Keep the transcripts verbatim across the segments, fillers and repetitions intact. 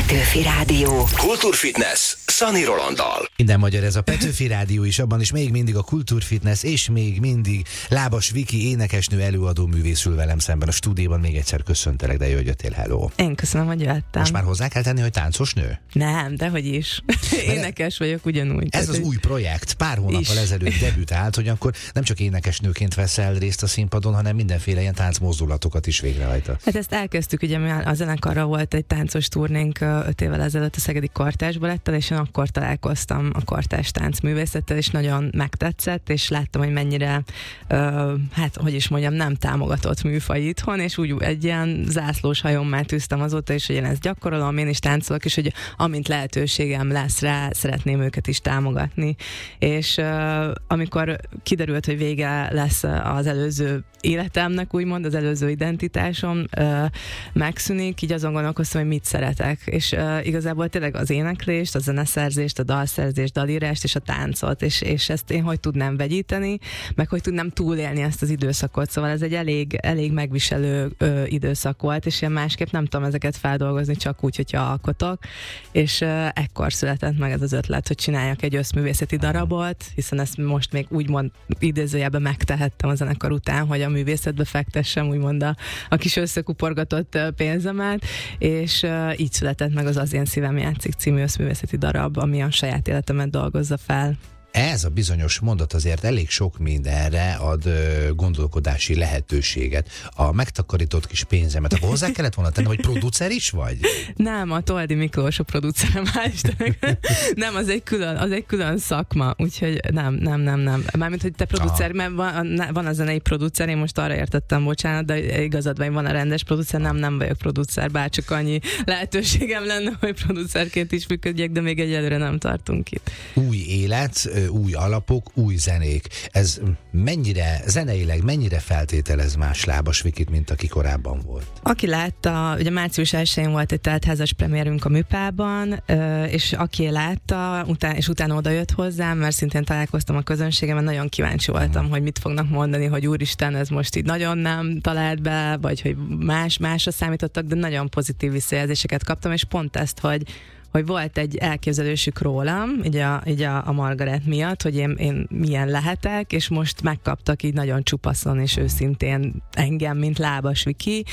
Petőfi Rádió. Kultúrfitness Szani Rolanddal. Minden magyar ez a Petőfi Rádió is, abban is még mindig a Kultúrfitness, és még mindig Lábas Viki énekesnő, előadó művész ül velem szemben a stúdióban. Még egyszer köszöntelek, de jó, hogy jöttél, hello. Én köszönöm, hogy jöttem. Most már hozzá kell tenni, hogy táncos nő? Nem, dehogy is. Énekes vagyok ugyanúgy. Ez az új projekt pár hónappal ezelőtt debütált, hogy akkor nem csak énekesnőként veszel részt a színpadon, hanem mindenféle ilyen táncmozdulatokat is végrehajtasz. Hát ezt elkezdtük, ugye a zenekarra volt egy táncos turnénk öt évvel ezelőtt a Szegedi Kortárs Balettel, és én akkor találkoztam a kortárs táncművészettel, és nagyon megtetszett, és láttam, hogy mennyire, ö, hát hogy is mondjam, nem támogatott műfaj itthon, és úgy egy ilyen zászlós hajommá tűztem azóta is, hogy én ezt gyakorolom, én is táncolok, és hogy amint lehetőségem lesz rá, szeretném őket is támogatni. És ö, amikor kiderült, hogy vége lesz az előző életemnek, úgymond, az előző identitásom ö, megszűnik, így azon gondolkoztam, hogy mit szeretek. És ö, igazából tényleg az éneklést, a zeneszerzést, a dalszerzést, dalírást és a táncot, és, és ezt én hogy tudnám vegyíteni, meg hogy tudnám túlélni ezt az időszakot. Szóval ez egy elég, elég megviselő ö, időszak volt, és én másképp nem tudom ezeket feldolgozni, csak úgy, hogyha alkotok. És ö, ekkor született meg ez az ötlet, hogy csináljak egy összművészeti darabot, hiszen ezt most még úgymond idézőjelben megtehettem a zenekar után, hogy a művészetbe fektessem, úgymond a, a kis összekuporgatott pénzemet, és uh, így született meg az Az én szívem játszik című összművészeti darab, ami a saját életemet dolgozza fel. Ez a bizonyos mondat azért elég sok mindenre ad ö, gondolkodási lehetőséget. A megtakarított kis pénzemet, akkor hozzá kellett volna tenni, hogy producer is vagy? Nem, a Toldi Miklós a producerem, hál' Istennek. Nem, az egy külön, az egy külön szakma, úgyhogy nem, nem, nem, nem. Mármint, hogy te producer, mert van, van a zenei producer, én most arra értettem, bocsánat, de igazad van, van a rendes producer, nem, nem vagyok producer, bárcsak annyi lehetőségem lenne, hogy producerként is működjek, de még egyelőre nem tartunk itt. Új élet, új alapok, új zenék. Ez mennyire, zeneileg mennyire feltételez más Lábas Vikit, mint aki korábban volt? Aki látta, ugye március elsején volt egy teltházas premierünk a Műpában, és aki látta, után, és utána oda jött hozzám, mert szintén találkoztam a közönségemmel, nagyon kíváncsi voltam, uh-huh. hogy mit fognak mondani, hogy úristen, ez most így nagyon nem talált be, vagy hogy más, másra számítottak, de nagyon pozitív visszajelzéseket kaptam, és pont ezt, hogy hogy volt egy elképzelésük rólam, így a, így a, a Margaret miatt, hogy én, én milyen lehetek, és most megkaptak így nagyon csupaszon és őszintén engem, mint Lábas Viki,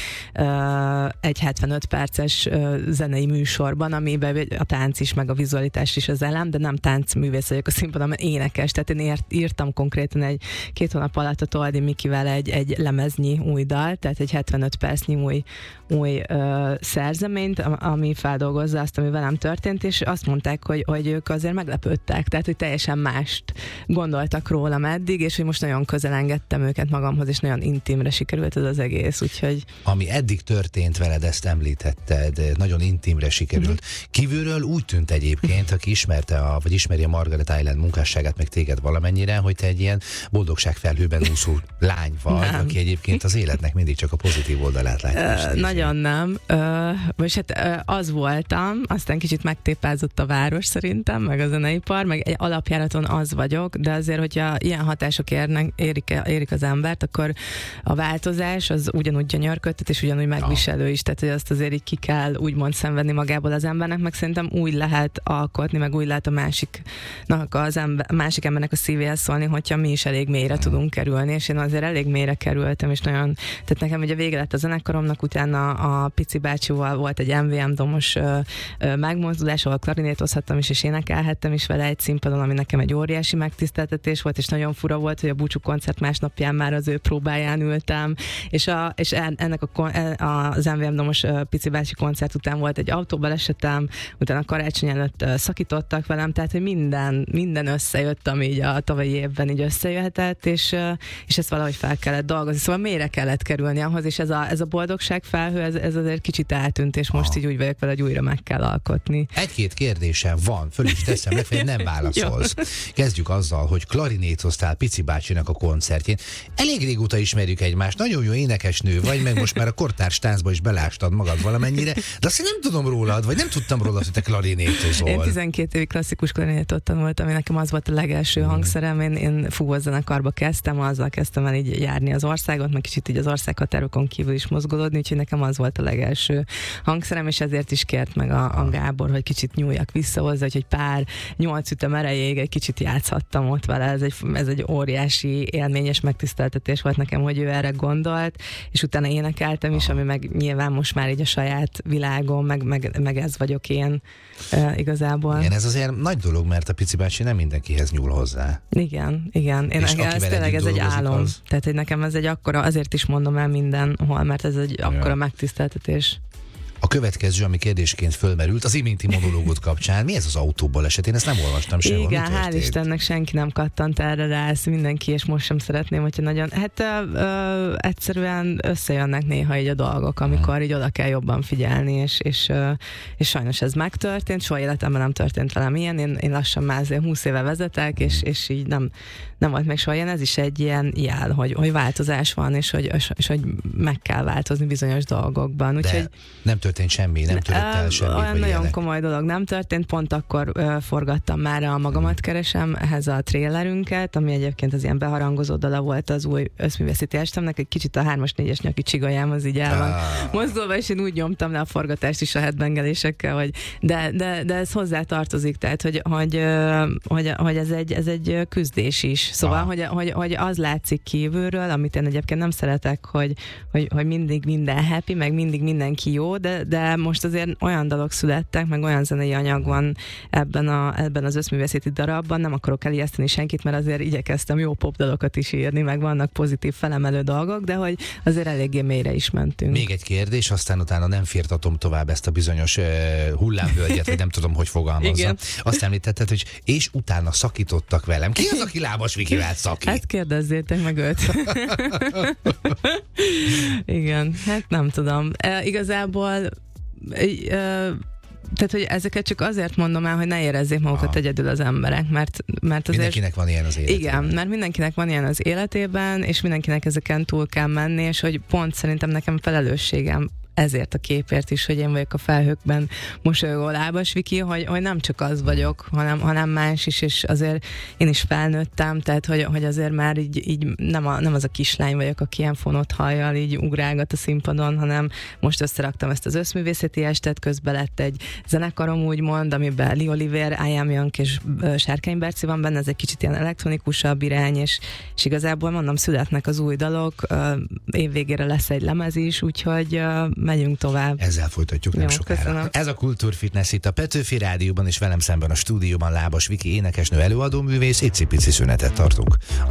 egy hetvenöt perces zenei műsorban, amiben a tánc is, meg a vizualitás is az elem, de nem táncművész vagyok a színpadon, mert énekes, tehát én ért, írtam konkrétan egy két hónap alatt a Toldi Mikivel egy, egy lemeznyi új dal, tehát egy hetvenöt percnyi új, új uh, szerzeményt, ami feldolgozza azt, ami velem történt, és azt mondták, hogy, hogy ők azért meglepődtek, tehát hogy teljesen mást gondoltak rólam eddig, és hogy most nagyon közel engedtem őket magamhoz, és nagyon intimre sikerült ez az egész, úgyhogy... Ami eddig történt veled, ezt említetted, nagyon intimre sikerült. Uh-huh. Kívülről úgy tűnt egyébként, aki ismerte, a, vagy ismeri a Margaret Island munkásságát, meg téged valamennyire, hogy te egy ilyen boldogságfelhőben úszó lány vagy, nem. Aki egyébként az életnek mindig csak a pozitív oldalát látja. Uh, nagyon nem. Uh, vagy hát uh, az voltam, aztán kicsit megtépázott a város szerintem, meg a zeneipar, meg egy alapjáraton az vagyok, de azért, hogyha ilyen hatások érnek, érik, érik az embert, akkor a változás az ugyanúgy gyönyörködtet, és ugyanúgy megviselő is, tehát hogy azt azért így ki kell úgymond szenvedni magából az embernek, meg szerintem úgy lehet alkotni, meg úgy lehet a másiknak az ember, másik embernek a szívéhez szólni, hogyha mi is elég mélyre tudunk kerülni, és én azért elég mélyre kerültem, és nagyon, tehát nekem ugye vége lett a zenekaromnak, utána a Pici bácsival volt egy em vé em domos ö, ö, megmozdulás, ahol klarinétozhattam is, és énekelhettem is vele egy színpadon, ami nekem egy óriási megtiszteltetés volt, és nagyon fura volt, hogy a búcsú koncert másnapján már az ő próbáján ültem, és, a, és ennek a, az em vé em domos Pici bácsi koncert után volt egy autóbalesetem, utána karácsony előtt szakítottak velem, tehát hogy minden, minden összejött, ami így a tavalyi évben így összejöhetett, és, és ezt valahogy fel kellett dolgozni, szóval mélyre kellett kerülni ahhoz, és ez a, ez a boldogság felhő, ez, ez azért kicsit eltűnt, és most így úgy vagyok vele, hogy újra meg kell alkotni. hallgatni. Egy-két kérdésem van, föl is teszem, legfeljebb nem válaszolsz. Kezdjük azzal, hogy klarinétoztál Pici bácsinak a koncertjén. Elég régóta ismerjük egymást, nagyon jó énekesnő vagy, meg most már a kortárs táncba is belástad magad valamennyire, de azt nem tudom rólad, vagy nem tudtam rólad, hogy te klarinétozol. Én tizenkét évig klasszikus klarinétot tanultam, ami nekem az volt a legelső hmm. hangszerem. Én, én fúvózenekarba kezdtem, azzal kezdtem el így járni az országot, meg kicsit így az országhatárokon kívül is mozgolódni, úgyhogy nekem az volt a legelső hangszerem, és ezért is kért meg a, a Gábor, hogy kicsit nyúljak vissza hozzá, hogy pár nyolc ütem erejéig egy kicsit játszhattam ott vele. Ez egy, ez egy óriási élményes megtiszteltetés volt nekem, hogy ő erre gondolt, és utána énekeltem is, ami meg nyilván most már így a saját világom, meg, meg, meg ez vagyok én e, igazából. Igen, ez azért nagy dolog, mert a Pici bácsi nem mindenkihez nyúl hozzá. Igen, igen. Én nekem, ez tényleg ez egy álom. Az... Tehát, hogy nekem ez egy akkora, azért is mondom el mindenhol, mert ez egy akkora ja. megtiszteltetés. A következő, ami kérdésként fölmerült, az iménti monológot kapcsán. Mi ez az autóból eset? Én ezt nem olvastam sehol. Igen, hál' Istennek senki nem kattant erre rá, ezt mindenki, és most sem szeretném, hogyha nagyon... Hát ö, ö, egyszerűen összejönnek néha így a dolgok, amikor hmm. így oda kell jobban figyelni, és, és, ö, és sajnos ez megtörtént, soha életemben nem történt velem ilyen. Én, én lassan már azért húsz éve vezetek, és, és így nem, nem volt még soha ilyen. Ez is egy ilyen jel, hogy, hogy változás van, és hogy, és, és hogy meg kell változni bizonyos dolgokban. Úgyhogy nem történt semmi, nem történt el semmi. Olyan nagyon ilyenek. Komoly dolog nem történt, pont akkor ö, forgattam már a Magamat keresem ehhez a trailerünket, ami egyébként az ilyen beharangozó dala volt az új összművészeti estemnek, egy kicsit a hármas négyes nyaki csigolyám az így el van ah. mozdulva, és én úgy nyomtam le a forgatást is a headbangelésekkel, hogy de, de, de ez hozzá tartozik, tehát hogy, hogy, hogy, hogy ez, egy, ez egy küzdés is. Szóval, ah. hogy, hogy, hogy az látszik kívülről, amit én egyébként nem szeretek, hogy, hogy, hogy mindig minden happy, meg mindig mindenki jó, de, de most azért olyan dalok születtek, meg olyan zenei anyag van ebben, a, ebben az összművészeti darabban, nem akarok elijeszteni senkit, mert azért igyekeztem jó pop dalokat is írni, meg vannak pozitív felemelő dolgok, de hogy azért eléggé mélyre is mentünk. Még egy kérdés, aztán utána nem firtatom tovább ezt a bizonyos uh, hullámvölgyet, vagy nem tudom, hogy fogalmazza. Azt említetted, hogy és utána szakítottak velem. Ki az, aki Lábas Vikivel szakít? Hát kérdezzétek meg őt. Igen, hát nem tudom. E, igazából tehát, hogy ezeket csak azért mondom el, hogy ne érezzék magukat Aha. egyedül az emberek, mert, mert azért... Mindenkinek van ilyen az életében. Igen, mert mindenkinek van ilyen az életében, és mindenkinek ezeken túl kell menni, és hogy pont szerintem nekem felelősségem ezért a képért is, hogy én vagyok a felhőkben mosolygó Lábas Viki, hogy, hogy nem csak az vagyok, hanem, hanem más is, és azért én is felnőttem, tehát hogy, hogy azért már így, így nem, a, nem az a kislány vagyok, aki ilyen fonott hajjal így ugrálgat a színpadon, hanem most összeraktam ezt az összművészeti estet, közben lett egy zenekarom úgymond, amiben Lee Oliver, I Am Young és Sárkány Berci van benne, ez egy kicsit ilyen elektronikusabb irány, és, és igazából mondom, születnek az új dalok, évvégére lesz egy lemez is, úgyhogy megyünk tovább. Ezzel folytatjuk nem Jó, sokára. Köszönöm. Ez a Kultúrfitness itt a Petőfi Rádióban, és velem szemben a stúdióban Lábas Viki énekesnő, előadó művész, icipici szünetet tartunk.